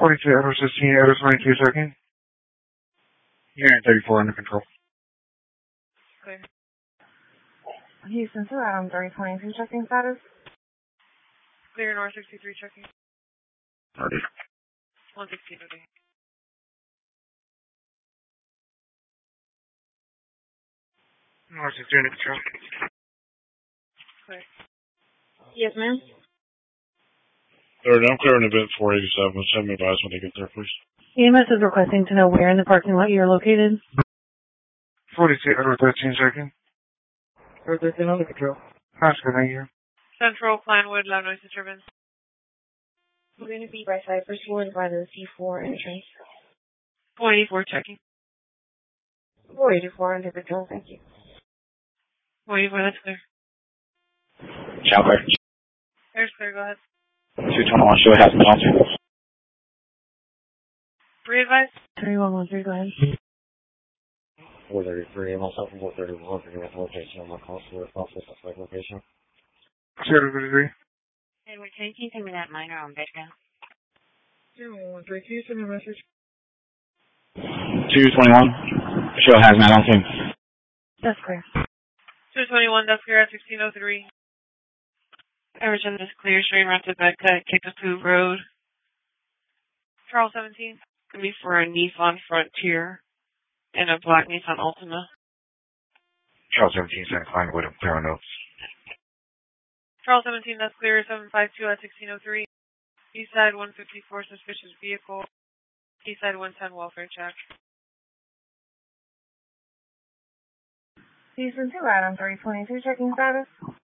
42 Ever 16, Ever 22 checking. Unit 34 under control. Clear. Houston to Adam 322 checking status. Clear North 63 checking. Ready. 116 ready. North 63 under control. Clear. Yes, ma'am. Third, I'm clearing event 487. Send me advice when they get there, please. EMS is requesting to know where in the parking lot you're located. 42 Ever 13 checking. Ever 13 under control. That's good, thank you. Central, Planwood, loud noise disturbance. We're going to be by Cypress Wood by the C4 entrance. 484 checking. 484 under control, thank you. 484, that's clear. Shall clear. There's clear, go ahead. 221, show it has been altered. Re-advise? 3113, go ahead. 433, I'm also from 431, for your location on my call for a false suspect location. 033. Hey, can you send me that minor on Becca? 0113, can you send me a message? 221, show hazmat on scene. That's clear. 221, that's clear at 1603. Everton is clear, straight around to Becca, Kickapoo Road. Charles 17, could be for a Nissan Frontier and a black Nissan Altima. Charles 17, St. Klein, Wood, clear on notes. Charles 17, that's clear, 752 at 1603. Eastside 154, suspicious vehicle. Eastside 110, welfare check. Houston to Adam 322 checking status.